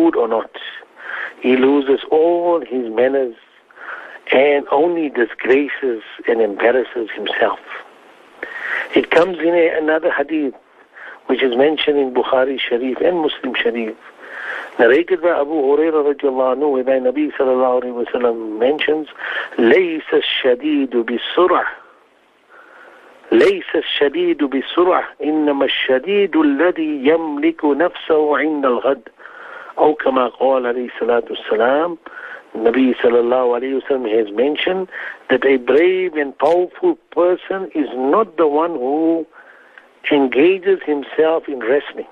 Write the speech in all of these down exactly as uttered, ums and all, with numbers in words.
food or not. He loses all his manners and only disgraces and embarrasses himself. It comes in a, another hadith, which is mentioned in Bukhari Sharif and Muslim Sharif, narrated by Abu Hurairah radiallahu anhu, where the Nabi sallallahu alayhi wa sallam mentions, لَيْسَ الشَّدِيدُ بِالسُّرْعَةِ لَيْسَ الشَّدِيدُ بِالسُّرْعَةِ إِنَّمَا الشَّدِيدُ الَّذِي يَمْلِكُ نَفْسَهُ عِنْدَ الْغَدْ أو كما قال عليه الصلاة والسلام. Nabi sallallahu alayhi wa sallam has mentioned that a brave and powerful person is not the one who engages himself in wrestling.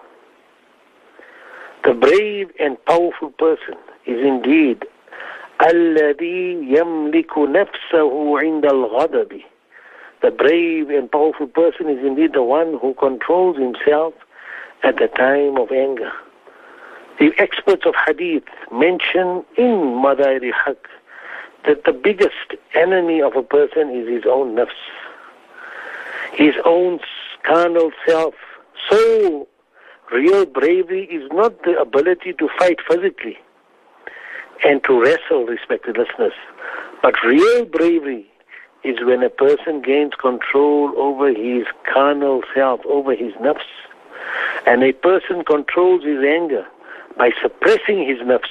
The brave and powerful person is indeed الَّذِي يَمْلِكُ نَفْسَهُ عِنْدَ الْغَضَبِ. The brave and powerful person is indeed the one who controls himself at the time of anger. The experts of hadith mention in Madair Haq that the biggest enemy of a person is his own nafs, his own carnal self. So real bravery is not the ability to fight physically and to wrestle, respected listeners, but real bravery is when a person gains control over his carnal self, over his nafs, and a person controls his anger by suppressing his nafs.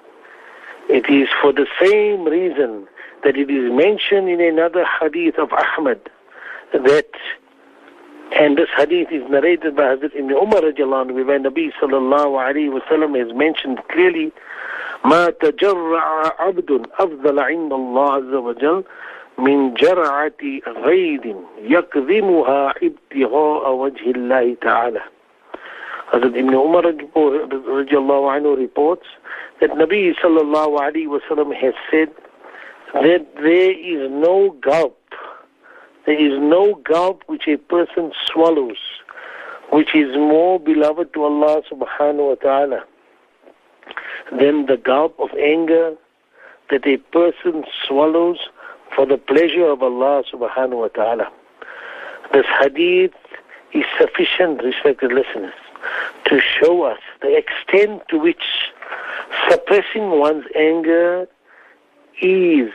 It is for the same reason that it is mentioned in another hadith of Ahmad that, and this hadith is narrated by Hazrat Ibn Umar radiallahu anhu, where Nabi sallallahu alayhi wa sallam has mentioned clearly, ما تجرع عبد أفضل عند الله عز وجل من جرعة غيد يكظمها ابتغاء وجه الله تعالى. Hazrat Ibn Umar radiallahu anhu reports that Nabi sallallahu alayhi wa sallam has said that there is no gulp, there is no gulp which a person swallows, which is more beloved to Allah subhanahu wa ta'ala than the gulp of anger that a person swallows for the pleasure of Allah subhanahu wa ta'ala. This hadith is sufficient, respected listeners, to show us the extent to which suppressing one's anger is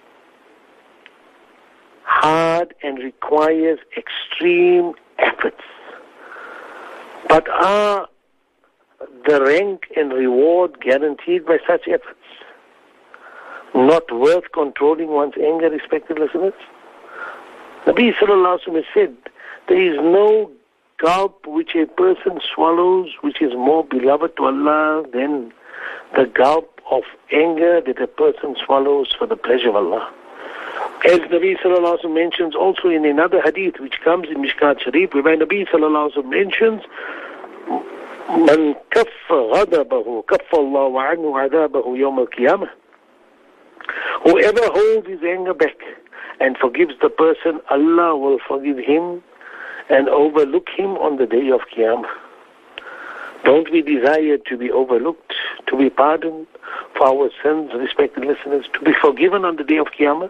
hard and requires extreme efforts. But are the rank and reward guaranteed by such efforts not worth controlling one's anger, respected listeners? Nabi sallallahu alaihi wasallam said, there is no gulp which a person swallows which is more beloved to Allah than the gulp of anger that a person swallows for the pleasure of Allah. As Nabi sallallahu alaihi wasallam mentions also in another hadith which comes in Mishkat Sharif, where Nabi sallallahu alaihi wasallam mentions, من كف غضبه كف الله عنه عذابه يوم القيامة. Whoever holds his anger back and forgives the person, Allah will forgive him and overlook him on the day of Qiyamah. Don't we desire to be overlooked, to be pardoned for our sins, respected listeners, to be forgiven on the day of Qiyamah?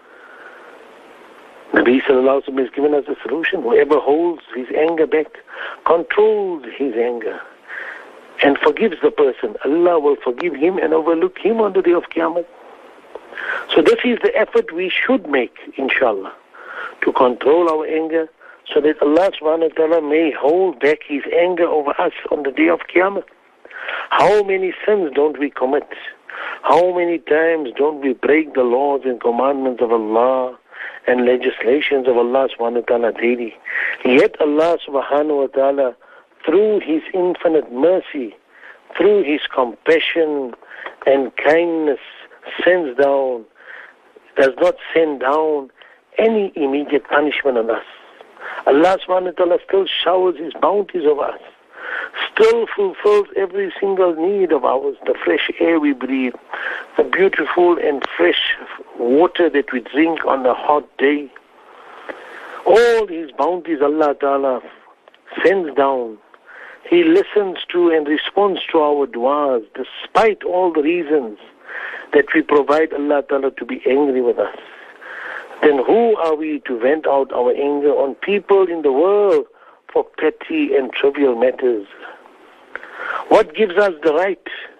Nabi sallallahu alaihi wasallam has given us a solution. Whoever holds his anger back, controls his anger, and forgives the person, Allah will forgive him and overlook him on the day of Qiyamah. So this is the effort we should make, inshallah, to control our anger, so that Allah subhanahu wa ta'ala may hold back his anger over us on the day of Qiyamah. How many sins don't we commit? How many times don't we break the laws and commandments of Allah and legislations of Allah subhanahu wa ta'ala daily? Yet Allah subhanahu wa ta'ala, through his infinite mercy, through his compassion and kindness, sends down, does not send down any immediate punishment on us. Allah subhanahu wa ta'ala still showers his bounties over us, still fulfills every single need of ours, the fresh air we breathe, the beautiful and fresh water that we drink on a hot day. All his bounties Allah ta'ala sends down. He listens to and responds to our du'as, despite all the reasons that we provide Allah ta'ala to be angry with us. Then who are we to vent out our anger on people in the world for petty and trivial matters? What gives us the right